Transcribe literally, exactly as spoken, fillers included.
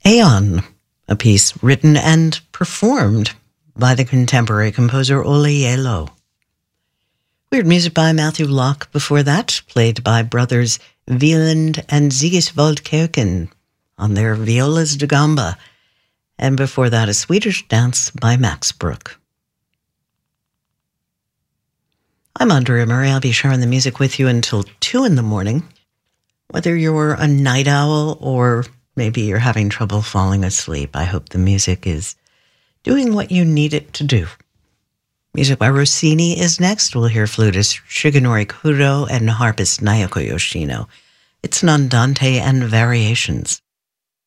Aeon, a piece written and performed by the contemporary composer Ola Yelo. Weird music by Matthew Locke before that, played by brothers Wieland and Sigiswald Kirken on their violas da gamba, and before that a Swedish dance by Max Bruch. I'm Andrea Murray. I'll be sharing the music with you until two in the morning. Whether you're a night owl or maybe you're having trouble falling asleep, I hope the music is doing what you need it to do. Music by Rossini is next. We'll hear flutist Shigenori Kudo and harpist Naoko Yoshino. It's an Andante and Variations.